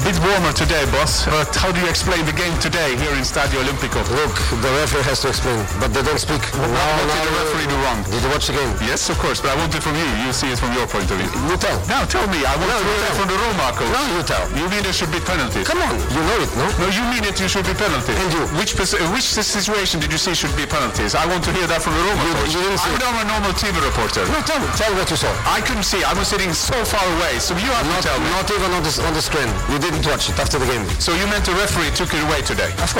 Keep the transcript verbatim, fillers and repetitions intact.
bit warmer today, boss. But how do you explain the game today here in Stadio Olimpico? Look, the referee has to explain, but they don't speak. What, now, what now, did the referee do wrong? Did you watch the game? Yes, of course, but I want it from you. You see it from your point of view. You tell. Now tell me. I want No, to you hear it tell. from the Roma coach. No, you tell. You mean there should be penalties? Come on, you know it, no? No, you mean it. You should be penalties. And you? Which pos- uh, which situation did you see should be penalties? I want to hear that from the Roma You- coach. you didn't see I'm it. not a normal T V reporter. No, tell me. Tell what you saw. I couldn't see. I was sitting so far away. So you have Not, to tell me. not even on the, on the screen. You didn't watch it after the game. So you meant the referee took it away today? Of